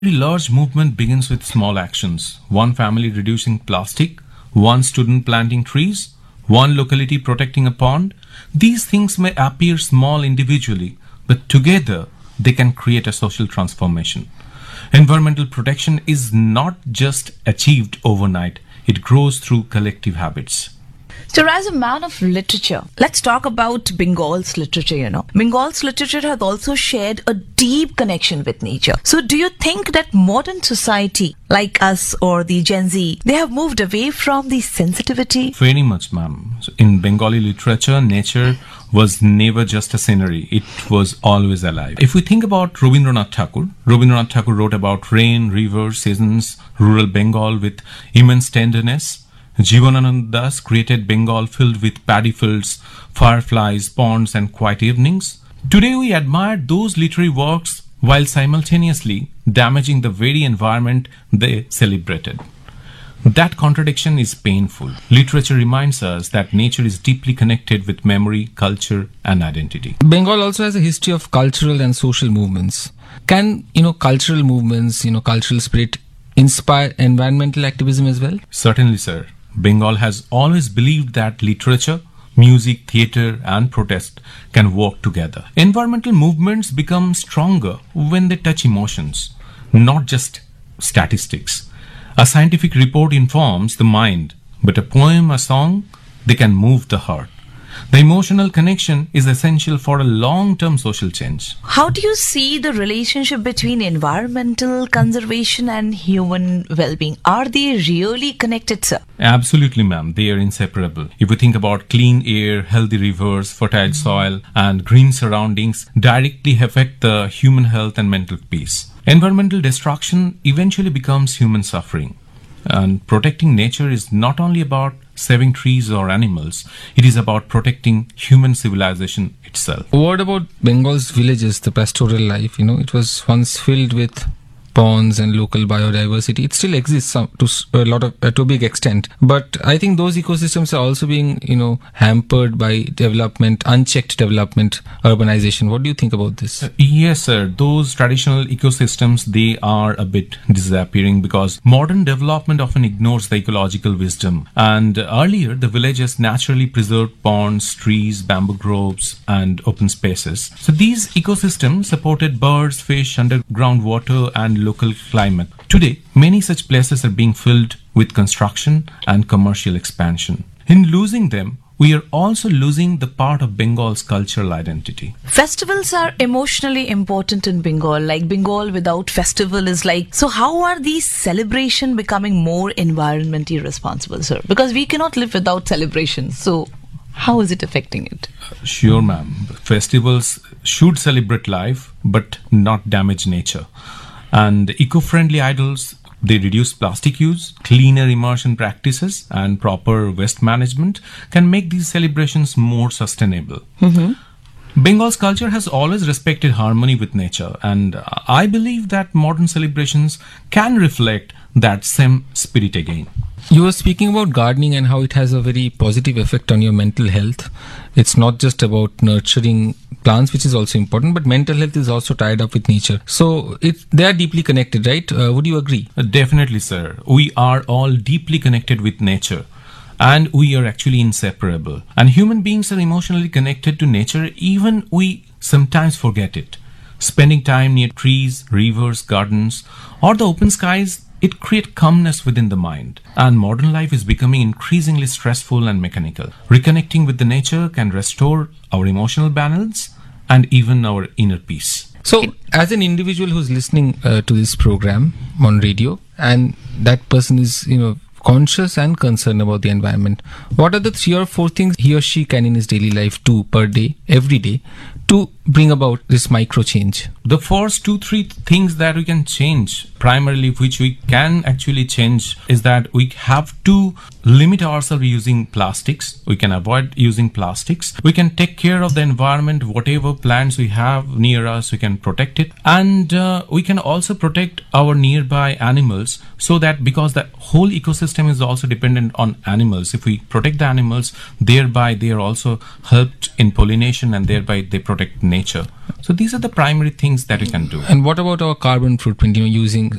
Every large movement begins with small actions. One family reducing plastic, one student planting trees, one locality protecting a pond. These things may appear small individually, but together they can create a social transformation. Environmental protection is not just achieved overnight, it grows through collective habits. So, as a man of literature, let's talk about Bengal's literature. Bengal's literature has also shared a deep connection with nature. So, do you think that modern society, like us or the Gen Z, they have moved away from the sensitivity? Very much, ma'am. So in Bengali literature, nature was never just a scenery, it was always alive. If we think about Rabindranath Tagore wrote about rain, rivers, seasons, rural Bengal with immense tenderness. Jivananand Das created Bengal filled with paddy fields, fireflies, ponds, and quiet evenings. Today we admire those literary works while simultaneously damaging the very environment they celebrated. That contradiction is painful. Literature reminds us that nature is deeply connected with memory, culture, and identity. Bengal also has a history of cultural and social movements. Can, cultural movements, cultural spirit inspire environmental activism as well? Certainly, sir. Bengal has always believed that literature, music, theatre, and protest can work together. Environmental movements become stronger when they touch emotions, not just statistics. A scientific report informs the mind, but a poem, a song, they can move the heart. The emotional connection is essential for a long-term social change. How do you see the relationship between environmental conservation and human well-being? Are they really connected, sir? Absolutely, ma'am. They are inseparable. If we think about clean air, healthy rivers, fertile soil, and green surroundings directly affect the human health and mental peace. Environmental destruction eventually becomes human suffering. And protecting nature is not only about saving trees or animals, it is about protecting human civilization itself. What about Bengal's villages, the pastoral life? It was once filled with ponds and local biodiversity. It still exists to a big extent, but I think those ecosystems are also being hampered by development, unchecked development, urbanization. What do you think about this? Yes, sir. Those traditional ecosystems, they are a bit disappearing because modern development often ignores the ecological wisdom. And earlier, the villages naturally preserved ponds, trees, bamboo groves, and open spaces. So these ecosystems supported birds, fish, underground water, and local climate. Today, many such places are being filled with construction and commercial expansion. In losing them, we are also losing the part of Bengal's cultural identity. Festivals are emotionally important in Bengal. Like Bengal without festival is like, so how are these celebrations becoming more environmentally responsible, sir? Because we cannot live without celebrations. So how is it affecting it? Sure, ma'am. Festivals should celebrate life, but not damage nature. And eco-friendly idols, they reduce plastic use, cleaner immersion practices, and proper waste management can make these celebrations more sustainable. Bengal's culture has always respected harmony with nature, and I believe that modern celebrations can reflect that same spirit again. You were speaking about gardening and how it has a very positive effect on your mental health. It's not just about nurturing plants, which is also important, but mental health is also tied up with nature. So they are deeply connected, right? Would you agree? Definitely, sir. We are all deeply connected with nature. And we are actually inseparable. And human beings are emotionally connected to nature, even we sometimes forget it. Spending time near trees, rivers, gardens, or the open skies, it creates calmness within the mind. And modern life is becoming increasingly stressful and mechanical. Reconnecting with the nature can restore our emotional balance and even our inner peace. So, as an individual who's listening to this program on radio, and that person is, conscious and concerned about the environment, what are the 3 or 4 things he or she can in his daily life do per day, every day, to bring about this micro change? The first 2-3 things that we can change, primarily which we can actually change, is that we have to limit ourselves using plastics. We can avoid using plastics. We can take care of the environment. Whatever plants we have near us, we can protect it. And we can also protect our nearby animals, so that because the whole ecosystem is also dependent on animals. If we protect the animals, thereby they are also helped in pollination, and thereby they protect nature. So these are the primary things that we can do. And what about our carbon footprint, using